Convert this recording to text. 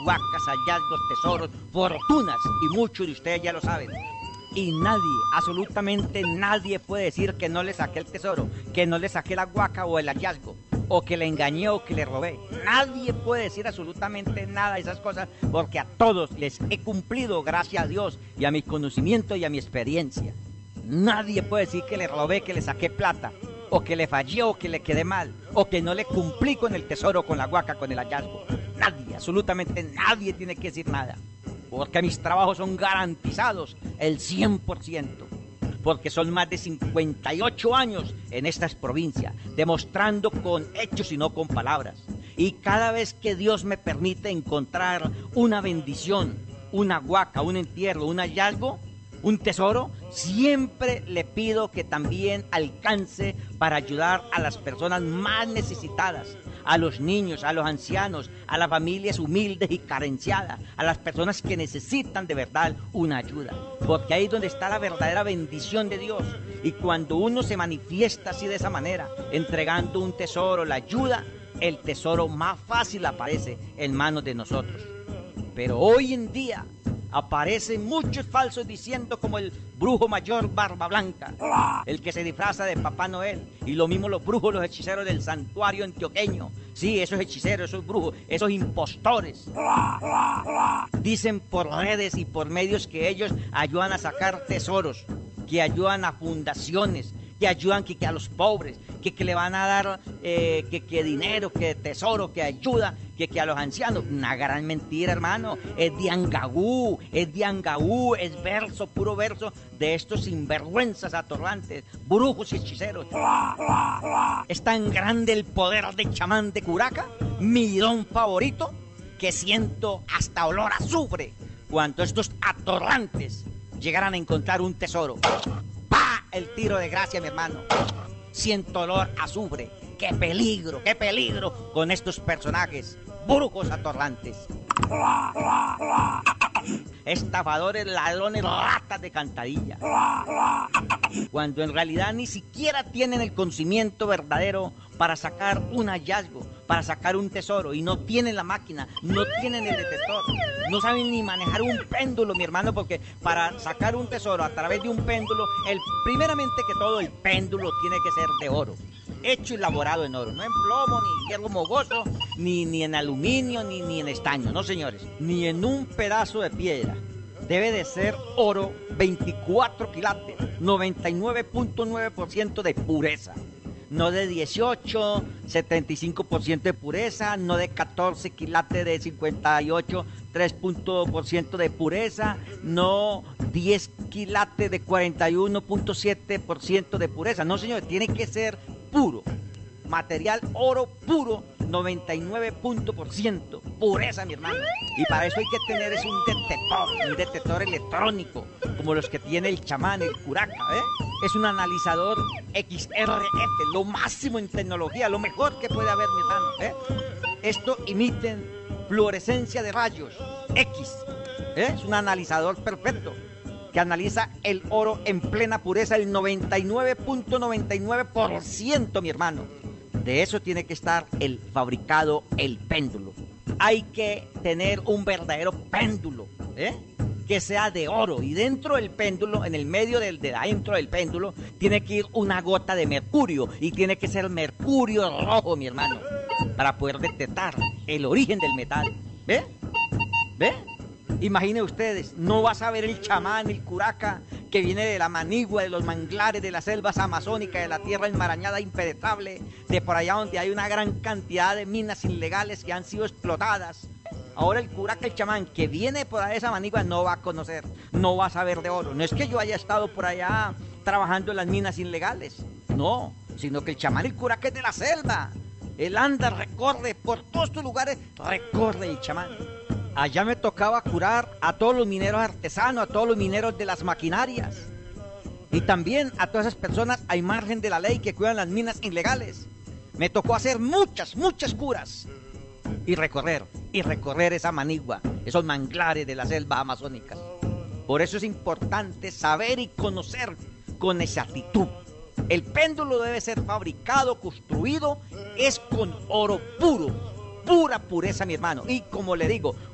guacas, hallazgos, tesoros, fortunas, y muchos de ustedes ya lo saben. Y nadie, absolutamente nadie puede decir que no le saqué el tesoro, que no le saqué la guaca o el hallazgo, o que le engañé o que le robé. Nadie puede decir absolutamente nada de esas cosas, porque a todos les he cumplido, gracias a Dios, y a mi conocimiento y a mi experiencia. Nadie puede decir que le robé, que le saqué plata, o que le fallé, o que le quedé mal, o que no le cumplí con el tesoro, con la guaca, con el hallazgo. Nadie, absolutamente nadie tiene que decir nada, porque mis trabajos son garantizados el 100%, porque son más de 58 años en estas provincias, demostrando con hechos y no con palabras. Y cada vez que Dios me permite encontrar una bendición, una guaca, un entierro, un hallazgo, un tesoro, siempre le pido que también alcance para ayudar a las personas más necesitadas, a los niños, a los ancianos, a las familias humildes y carenciadas, a las personas que necesitan de verdad una ayuda, porque ahí es donde está la verdadera bendición de Dios. Y cuando uno se manifiesta así de esa manera, entregando un tesoro, la ayuda, el tesoro más fácil aparece en manos de nosotros. Pero hoy en día aparecen muchos falsos diciendo, como el brujo mayor Barba Blanca, el que se disfraza de Papá Noel, y lo mismo los brujos, los hechiceros del santuario antioqueño. Sí, esos hechiceros, esos brujos, esos impostores, dicen por redes y por medios que ellos ayudan a sacar tesoros, que ayudan a fundaciones, que ayudan que a los pobres, que le van a dar que dinero, que tesoro, que ayuda, que a los ancianos. Una gran mentira, hermano. Es de Angagú, es verso, puro verso de estos sinvergüenzas atorrantes, brujos y hechiceros. Es tan grande el poder de chamán de Curaca, mi don favorito, que siento hasta olor a azufre cuando estos atorrantes llegaran a encontrar un tesoro. ¡Pah! El tiro de gracia, mi hermano. Siento olor a azufre. ¡Qué peligro con estos personajes! Brujos atorrantes, estafadores, ladrones, ratas de cantadilla, cuando en realidad ni siquiera tienen el conocimiento verdadero para sacar un hallazgo, para sacar un tesoro, y no tienen la máquina, no tienen el detector, no saben ni manejar un péndulo, mi hermano, porque para sacar un tesoro a través de un péndulo, primeramente que todo, el péndulo tiene que ser de oro, hecho y elaborado en oro, no en plomo, ni hierro mogoso, ni en aluminio, ni en estaño, no señores, ni en un pedazo de piedra. Debe de ser oro 24 quilates, 99.9% de pureza. No de 18, 75% de pureza, no de 14 quilates de 58, 3% de pureza, no 10 quilates de 41.7% de pureza. No, señores, tiene que ser puro, material oro puro, 99% pureza, mi hermano. Y para eso hay que tener un detector electrónico, como los que tiene el chamán, el Curaca, ¿eh? Es un analizador XRF, lo máximo en tecnología, lo mejor que puede haber, mi hermano, ¿eh? Esto emiten fluorescencia de rayos X, ¿eh? Es un analizador perfecto que analiza el oro en plena pureza, el 99.99%, mi hermano. De eso tiene que estar el fabricado, el péndulo. Hay que tener un verdadero péndulo, ¿eh? Que sea de oro, y dentro del péndulo, en el medio de adentro del péndulo, tiene que ir una gota de mercurio, y tiene que ser mercurio rojo, mi hermano, para poder detectar el origen del metal. ¿Ve? ¿Ve? Imaginen ustedes, no vas a ver el chamán, el Curaca, que viene de la manigua, de los manglares, de las selvas amazónicas, de la tierra enmarañada impenetrable, de por allá donde hay una gran cantidad de minas ilegales que han sido explotadas. Ahora el Curaca, el chamán, que viene por esa manigua, no va a conocer, no va a saber de oro. No es que yo haya estado por allá trabajando en las minas ilegales, no, sino que el chamán, el Curaca, es de la selva. Él anda, recorre, por todos estos lugares, recorre el chamán. Allá me tocaba curar a todos los mineros artesanos, a todos los mineros de las maquinarias, y también a todas esas personas al margen de la ley que cuidan las minas ilegales. Me tocó hacer muchas curas y recorrer esa manigua, esos manglares de la selva amazónica. Por eso es importante saber y conocer con exactitud. El péndulo debe ser fabricado, construido, es con oro puro, pura pureza, mi hermano. Y como le digo,